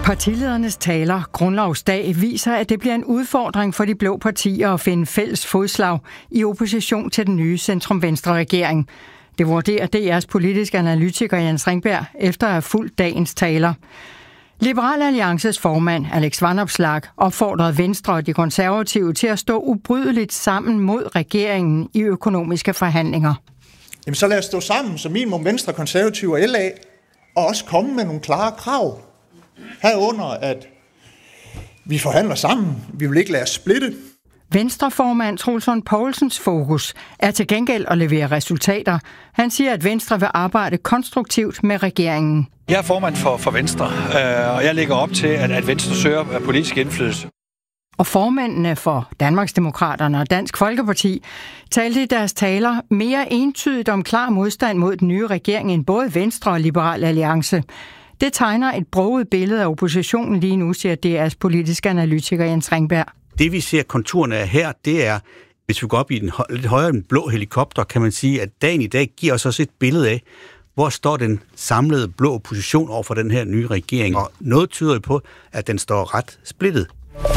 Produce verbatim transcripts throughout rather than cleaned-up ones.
Partiledernes taler grundlovsdag viser, at det bliver en udfordring for de blå partier at finde fælles fodslag i opposition til den nye centrum-venstre-regering. Det vurderer D R's politiske analytiker Jens Ringberg efter at have fulgt dagens taler. Liberal Alliances formand Alex Vanopslagh opfordrede Venstre og de konservative til at stå ubrydeligt sammen mod regeringen i økonomiske forhandlinger. Jamen så lad os stå sammen som minimum Venstre, Konservative og L A og også komme med nogle klare krav. Herunder, at vi forhandler sammen. Vi vil ikke lade os splitte. Venstreformand Troels Lund Poulsens fokus er til gengæld at levere resultater. Han siger, at Venstre vil arbejde konstruktivt med regeringen. Jeg er formand for, for Venstre, øh, og jeg lægger op til, at, at Venstre søger politisk indflydelse. Og formændene for Danmarksdemokraterne og Dansk Folkeparti talte i deres taler mere entydigt om klar modstand mod den nye regering end både Venstre og Liberal Alliance. Det tegner et broget billede af oppositionen lige nu, siger D R's politiske analytiker Jens Ringberg. Det vi ser konturerne af her, det er, hvis vi går op i den lidt højere den blå helikopter, kan man sige, at dagen i dag giver os også et billede af, hvor står den samlede blå opposition over for den her nye regering. Og noget tyder på, at den står ret splittet.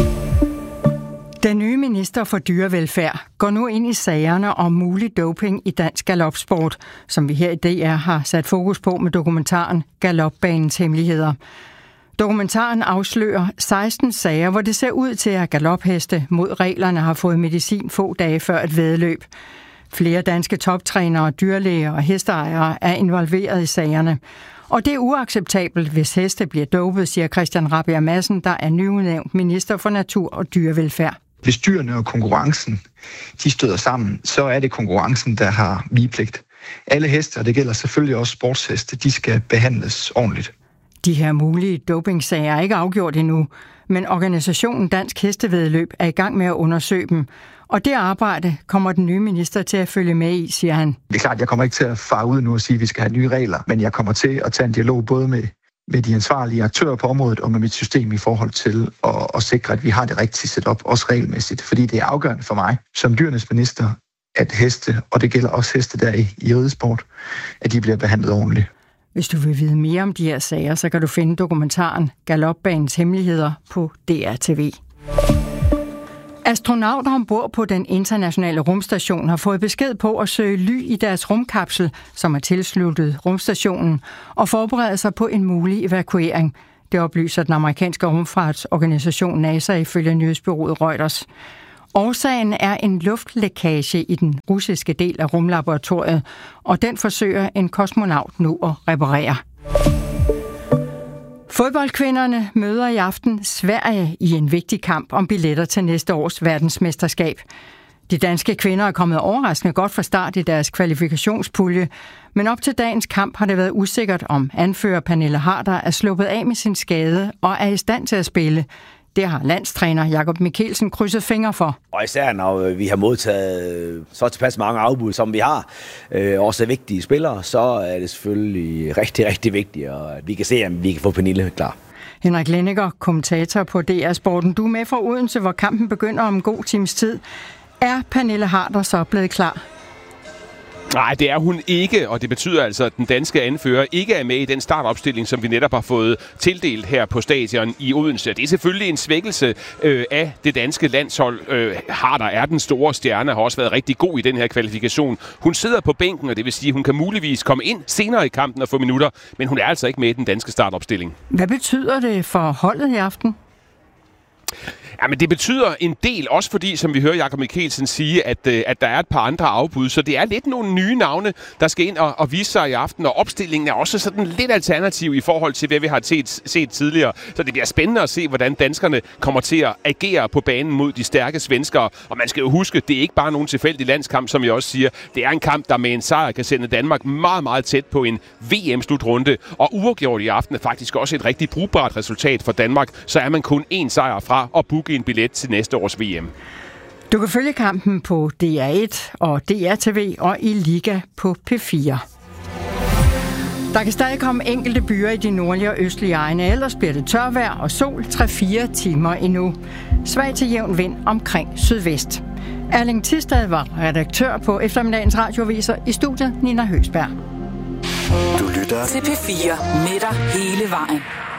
Den nye minister for dyrevelfærd går nu ind i sagerne om mulig doping i dansk galopsport, som vi her i D R har sat fokus på med dokumentaren Galopbanens hemmeligheder. Dokumentaren afslører seksten sager, hvor det ser ud til, at galopheste mod reglerne har fået medicin få dage før et væddeløb. Flere danske toptrænere, dyrlæger og hesteejere er involveret i sagerne. Og det er uacceptabelt, hvis heste bliver dopet, siger Christian Rabjerg Madsen, der er nyudnævnt minister for natur og dyrevelfærd. Hvis dyrene og konkurrencen de støder sammen, så er det konkurrencen, der har vigepligt. Alle heste, og det gælder selvfølgelig også sportsheste, de skal behandles ordentligt. De her mulige dopingsager er ikke afgjort endnu, men organisationen Dansk Hestevæddeløb er i gang med at undersøge dem. Og det arbejde kommer den nye minister til at følge med i, siger han. Det er klart, jeg kommer ikke til at fare ud nu og sige, at vi skal have nye regler, men jeg kommer til at tage en dialog både med, med de ansvarlige aktører på området og med mit system i forhold til at, at sikre, at vi har det rigtige setup, også regelmæssigt. Fordi det er afgørende for mig som dyrenes minister, at heste, og det gælder også heste der i, i ridesport, at de bliver behandlet ordentligt. Hvis du vil vide mere om de her sager, så kan du finde dokumentaren Galopbanens hemmeligheder på D R T V. Astronauter ombord på den internationale rumstation har fået besked på at søge ly i deres rumkapsel, som er tilsluttet rumstationen, og forberede sig på en mulig evakuering. Det oplyser den amerikanske rumfartsorganisation NASA ifølge nyhedsbureauet Reuters. Årsagen er en luftlækage i den russiske del af rumlaboratoriet, og den forsøger en kosmonaut nu at reparere. Fodboldkvinderne møder i aften Sverige i en vigtig kamp om billetter til næste års verdensmesterskab. De danske kvinder er kommet overraskende godt fra start i deres kvalifikationspulje, men op til dagens kamp har det været usikkert, om anfører Pernille Harder er sluppet af med sin skade og er i stand til at spille. Det har landstræner Jakob Mikkelsen krydset fingre for. Og især når vi har modtaget så tilpas mange afbud, som vi har, øh, også vigtige spillere, så er det selvfølgelig rigtig, rigtig vigtigt, at vi kan se, om vi kan få Pernille klar. Henrik Lenneker, kommentator på D R Sporten. Du er med fra Odense, hvor kampen begynder om en god times tid. Er Pernille Harder så blevet klar? Nej, det er hun ikke, og det betyder altså, at den danske anfører ikke er med i den startopstilling, som vi netop har fået tildelt her på stadion i Odense. Det er selvfølgelig en svækkelse øh, af det danske landshold. Øh, Harder er den store stjerne, har også været rigtig god i den her kvalifikation. Hun sidder på bænken, og det vil sige, at hun kan muligvis komme ind senere i kampen og få minutter, men hun er altså ikke med i den danske startopstilling. Hvad betyder det for holdet i aften? Ja, men det betyder en del, også fordi, som vi hører Jakob Mikkelsen sige, at, at der er et par andre afbud. Så det er lidt nogle nye navne, der skal ind og, og vise sig i aften, og opstillingen er også sådan lidt alternativ i forhold til, hvad vi har set, set tidligere. Så det bliver spændende at se, hvordan danskerne kommer til at agere på banen mod de stærke svenskere. Og man skal jo huske, det er ikke bare nogen tilfældig landskamp, som jeg også siger. Det er en kamp, der med en sejr kan sende Danmark meget, meget tæt på en V M-slutrunde. Og uafgjort i aften er faktisk også et rigtig brugbart resultat for Danmark. Så er man kun én sejr fra at booke en billet til næste års V M. Du kan følge kampen på D R et og D R T V og i Liga på P fire. Der kan stadig komme enkelte byer i de nordlige og østlige egne, ellers bliver det tørvejr og sol tre fire timer endnu. Svag til jævn vind omkring sydvest. Erling Tistad var redaktør på eftermiddagens radioaviser. I studiet Nina Høgsberg. Du lytter til P fire med dig hele vejen.